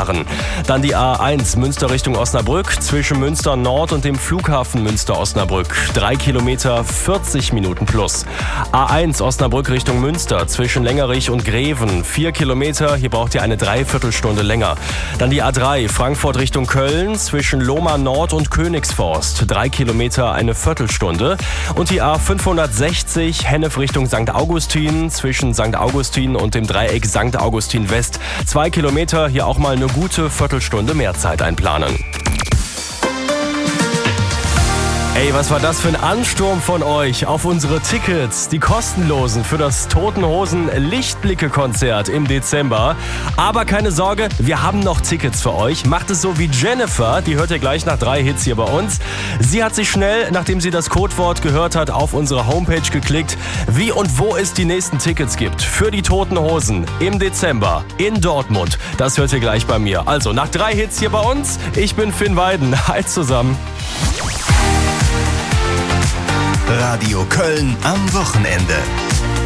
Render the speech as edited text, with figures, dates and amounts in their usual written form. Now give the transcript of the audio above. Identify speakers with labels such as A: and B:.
A: fahren. Dann die A1 Münster Richtung Osnabrück zwischen Münster Nord und dem Flughafen Münster-Osnabrück. 3 Kilometer, 40 Minuten plus. A1 Osnabrück Richtung Münster zwischen Längerich und Greven. 4 Kilometer, hier braucht ihr eine Dreiviertelstunde länger. Dann die A3 Frankfurt Richtung Köln zwischen Lohmar Nord und Königsforst. 3 Kilometer, eine Viertelstunde. Und die A560 Hennef Richtung St. Augustin zwischen St. Augustin und dem Dreieck St. Augustin West. 2 Kilometer, hier auch mal eine gute Viertelstunde mehr Zeit einplanen. Ey, was war das für ein Ansturm von euch auf unsere Tickets, die kostenlosen für das Toten Hosen Lichtblicke-Konzert im Dezember. Aber keine Sorge, wir haben noch Tickets für euch. Macht es so wie Jennifer, die hört ihr gleich nach 3 Hits hier bei uns. Sie hat sich schnell, nachdem sie das Codewort gehört hat, auf unsere Homepage geklickt, wie und wo es die nächsten Tickets gibt für die Toten Hosen im Dezember in Dortmund. Das hört ihr gleich bei mir. Also nach 3 Hits hier bei uns. Ich bin Finn Weiden. Hi zusammen.
B: Radio Köln am Wochenende.